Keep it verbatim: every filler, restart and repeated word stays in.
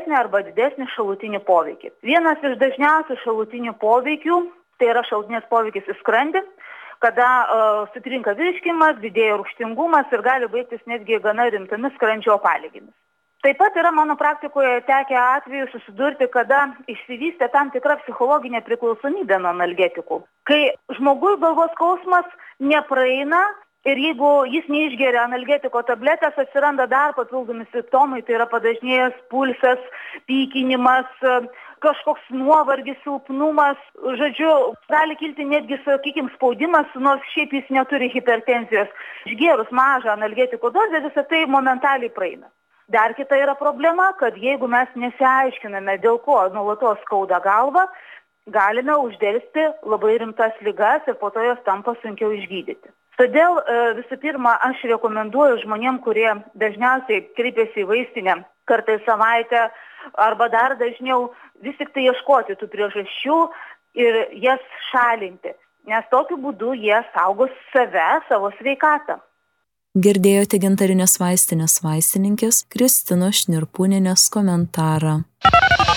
mažesnį arba didesnį šalutinį poveikį. Vienas iš dažniausių šalutinių poveikių, tai yra šalutinės poveikis į skrandį, kada uh, sutrinka virškimas, didėja rūgštingumas ir gali baigtis netgi gana rimtomis skrandžio opaligėmis. Taip pat yra mano praktikoje tekę atveju susidurti, kada išsivystė tam tikra psichologinė priklausomybė nuo analgetikų. Kai žmogui galvos skausmas nepraeina ir jeigu jis neišgeria analgetiko tabletės, atsiranda dar papildomi simptomai, tai yra padažnėjęs pulsas, pykinimas, kažkoks nuovargis, silpnumas, žodžiu, gali kilti netgi, sakykime, spaudimas, nors šiaip jis neturi hipertenzijos. Išgėrus mažą analgetiko dozę, visą tai momentaliai praeina. Dar kita yra problema, kad jeigu mes nesiaiškiname, dėl ko nuolatos skauda galva, galime uždelsti labai rimtas ligas ir po to jos tampa sunkiau išgydyti. Todėl visų pirma, aš rekomenduoju žmonėm, kurie dažniausiai kreipiasi į vaistinę kartą į savaitę arba dar dažniau, vis tik tai ieškoti tų priežasčių ir jas šalinti, nes tokiu būdu jie saugos save, savo sveikatą. Girdėjote Gintarinės vaistinės vaistininkės Kristinos Šnirpūnienės komentarą.